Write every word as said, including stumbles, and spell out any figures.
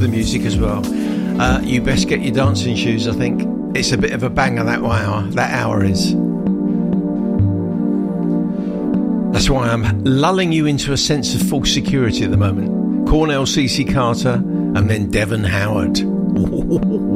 the music as well. Uh, you best get your dancing shoes, I think. It's a bit of a banger, that hour. That hour is. That's why I'm lulling you into a sense of false security at the moment. Cornell, C C Carter, and then Devon Howard.